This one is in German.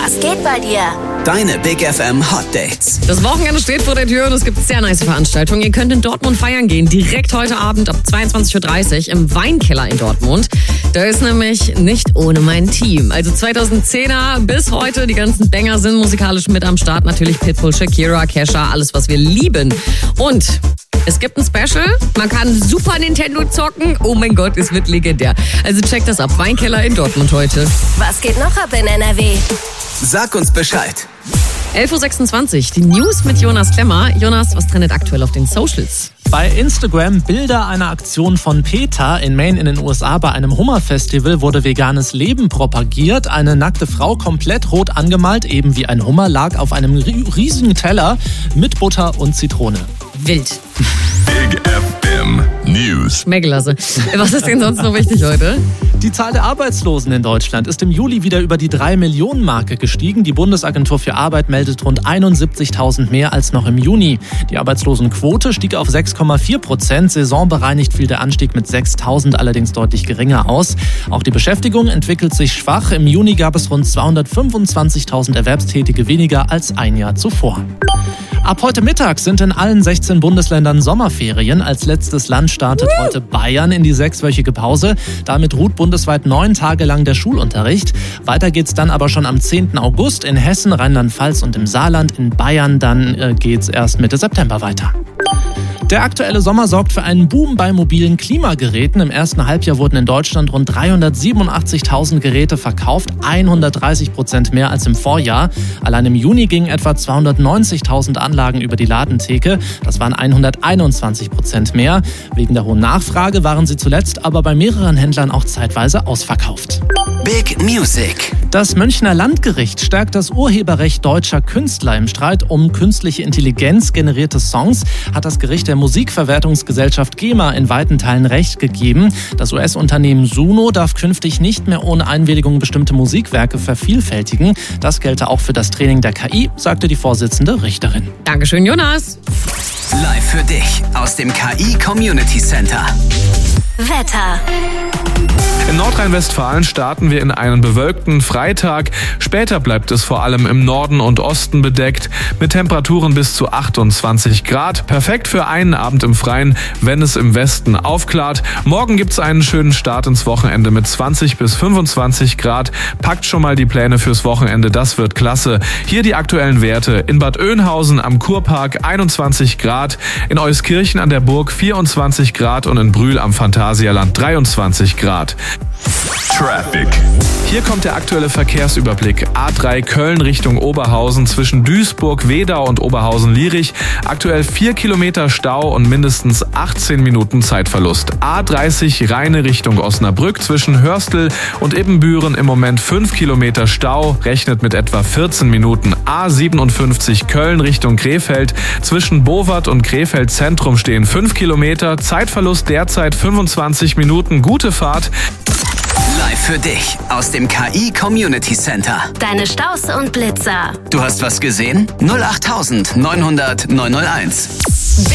Was geht bei dir? Deine Big FM Hot Dates. Das Wochenende steht vor der Tür und es gibt sehr nice Veranstaltungen. Ihr könnt in Dortmund feiern gehen, direkt heute Abend ab 22.30 Uhr im Weinkeller in Dortmund. Da ist nämlich nicht ohne mein Team. Also 2010er bis heute, die ganzen Banger sind musikalisch mit am Start. Natürlich Pitbull, Shakira, Kesha, alles was wir lieben. Und es gibt ein Special, man kann Super Nintendo zocken. Oh mein Gott, es wird legendär. Also checkt das ab, Weinkeller in Dortmund heute. Was geht noch ab in NRW? Sag uns Bescheid. 11.26 Uhr, die News mit Jonas Klemmer. Jonas, was trendet aktuell auf den Socials? Bei Instagram Bilder einer Aktion von PETA in Maine in den USA. Bei einem Hummerfestival wurde veganes Leben propagiert. Eine nackte Frau, komplett rot angemalt, eben wie ein Hummer, lag auf einem riesigen Teller mit Butter und Zitrone. Wild. Big FM News. Schmeckelasse. Was ist denn sonst noch wichtig heute? Die Zahl der Arbeitslosen in Deutschland ist im Juli wieder über die 3-Millionen-Marke gestiegen. Die Bundesagentur für Arbeit meldet rund 71.000 mehr als noch im Juni. Die Arbeitslosenquote stieg auf 6,4%. Saisonbereinigt fiel der Anstieg mit 6.000 allerdings deutlich geringer aus. Auch die Beschäftigung entwickelt sich schwach. Im Juni gab es rund 225.000 Erwerbstätige weniger als ein Jahr zuvor. Ab heute Mittag sind in allen 16 Bundesländern Sommerferien. Als letztes Land startet heute Bayern in die 6-wöchige Pause. Damit ruht bundesweit 9 Tage lang der Schulunterricht. Weiter geht's dann aber schon am 10. August in Hessen, Rheinland-Pfalz und im Saarland. In Bayern dann geht's erst Mitte September weiter. Der aktuelle Sommer sorgt für einen Boom bei mobilen Klimageräten. Im ersten Halbjahr wurden in Deutschland rund 387.000 Geräte verkauft, 130% mehr als im Vorjahr. Allein im Juni gingen etwa 290.000 Anlagen über die Ladentheke. Das waren 121% mehr. Wegen der hohen Nachfrage waren sie zuletzt aber bei mehreren Händlern auch zeitweise ausverkauft. Big Music. Das Münchner Landgericht stärkt das Urheberrecht deutscher Künstler. Im Streit um künstliche Intelligenz generierte Songs hat das Gericht der Musikverwertungsgesellschaft GEMA in weiten Teilen Recht gegeben. Das US-Unternehmen Suno darf künftig nicht mehr ohne Einwilligung bestimmte Musikwerke vervielfältigen. Das gelte auch für das Training der KI, sagte die Vorsitzende Richterin. Dankeschön, Jonas. Live für dich aus dem KI Community Center. Wetter. In Nordrhein-Westfalen starten wir in einen bewölkten Freitag. Später bleibt es vor allem im Norden und Osten bedeckt mit Temperaturen bis zu 28 Grad. Perfekt für einen Abend im Freien, wenn es im Westen aufklart. Morgen gibt's einen schönen Start ins Wochenende mit 20 bis 25 Grad. Packt schon mal die Pläne fürs Wochenende, das wird klasse. Hier die aktuellen Werte. In Bad Oeynhausen am Kurpark 21 Grad, in Euskirchen an der Burg 24 Grad und in Brühl am Phantasialand 23 Grad. Traffic. Hier kommt der aktuelle Verkehrsüberblick. A3 Köln Richtung Oberhausen zwischen Duisburg, Wedau und Oberhausen-Lierich. Aktuell 4 Kilometer Stau und mindestens 18 Minuten Zeitverlust. A30 Rheine Richtung Osnabrück zwischen Hörstel und Ibbenbüren im Moment 5 Kilometer Stau, rechnet mit etwa 14 Minuten. A57 Köln Richtung Krefeld zwischen Bowart und Krefeld Zentrum stehen 5 Kilometer. Zeitverlust derzeit 25 Minuten. Gute Fahrt. Live für dich aus dem KI Community Center. Deine Staus und Blitzer. Du hast was gesehen? 08900 901.